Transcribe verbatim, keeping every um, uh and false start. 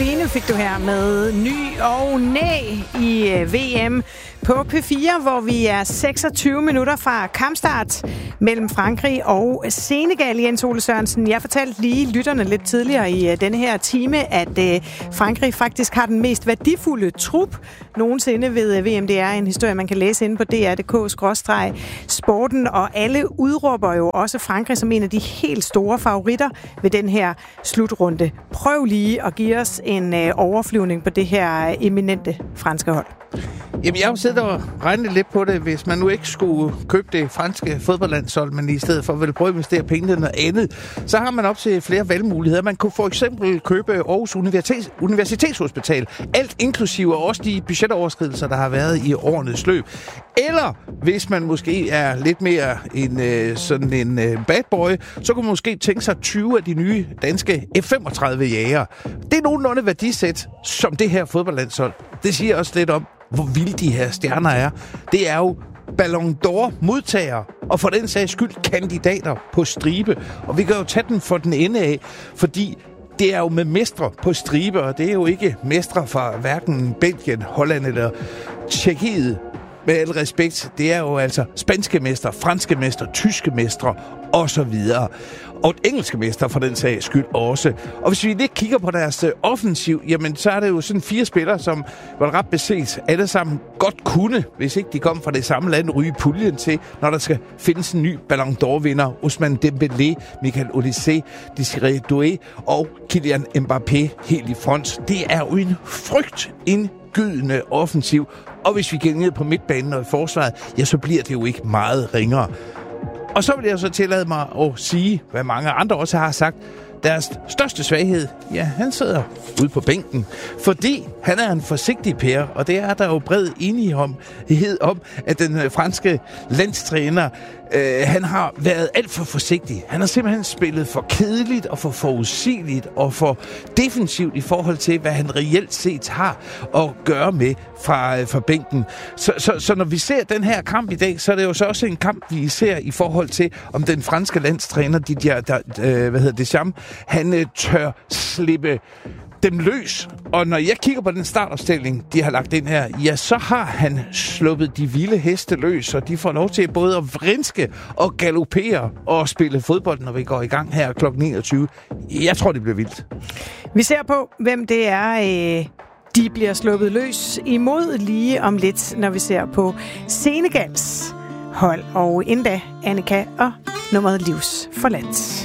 Karoline fik du her med ny og næ i V M på P fire, hvor vi er seksogtyve minutter fra kampstart mellem Frankrig og Senegal. Jens Ole Sørensen, jeg fortalte lige lytterne lidt tidligere i denne her time, at Frankrig faktisk har den mest værdifulde trup nogensinde ved V M. Det er en historie, man kan læse inde på D R punktum d k skråstreg sporten, og alle udråber jo også Frankrig som en af de helt store favoritter ved den her slutrunde. Prøv lige at give os en overflyvning på det her eminente franske hold. Jamen, jeg har jo siddet og regnet lidt på det, hvis man nu ikke skulle købe det franske fodboldlandshold, men i stedet for vil prøve at investere pengene noget andet, så har man op til flere valgmuligheder. Man kunne for eksempel købe Aarhus Universitets, Universitetshospital, alt inklusive også de budgetoverskridelser, der har været i årenes løb. Eller hvis man måske er lidt mere en øh, sådan en øh, bad boy, så kunne man måske tænke sig tyve af de nye danske F femogtredive jæger. Det er nogenlunde værdisæt som det her fodboldlandshold. Det siger også lidt om, hvor vilde de her stjerner er. Det er jo Ballon d'Or modtagere, og for den sags skyld kandidater på stribe. Og vi kan jo tage den for den ende af, fordi det er jo med mestre på stribe, og det er jo ikke mestre fra hverken Belgien, Holland eller Tjekkiet. Med al respekt, det er jo altså spanske mestre, franske mestre, tyske mestre og så videre. Og engelske mestre for den sags skyld også. Og hvis vi lige kigger på deres øh, offensiv, jamen så er det jo sådan fire spillere, som var ret beset alle sammen godt kunne, hvis ikke de kom fra det samme land, ryge puljen til, når der skal findes en ny Ballon d'Or-vinder. Ousmane Dembélé, Michael Olise, Desiré Doué og Kylian Mbappé helt i front. Det er jo en frygtindgydende offensiv. Og hvis vi går ned på midtbanen og i forsvaret, ja, så bliver det jo ikke meget ringere. Og så vil jeg så tillade mig at sige, hvad mange andre også har sagt, deres største svaghed, ja, han sidder ude på bænken, fordi han er en forsigtig pære, og det er der jo bred enighed om, at den franske landstræner, øh, han har været alt for forsigtig. Han har simpelthen spillet for kedeligt og for forudsigeligt og for defensivt i forhold til, hvad han reelt set har at gøre med fra, fra bænken. Så, så, så når vi ser den her kamp i dag, så er det jo så også en kamp, vi ser i forhold til, om den franske landstræner, Didier, der, øh, hvad hedder Deschamps, han øh, tør slippe dem løs. Og når jeg kigger på den startopstilling, de har lagt ind her, ja, så har han sluppet de vilde heste løs, og de får lov til både at vrinske og galopere og spille fodbold, når vi går i gang her klokken enogtyve. Jeg tror, det bliver vildt. Vi ser på, hvem det er, øh, de bliver sluppet løs imod lige om lidt, når vi ser på Senegals hold. Og endda Annika og nummeret Livs forladt.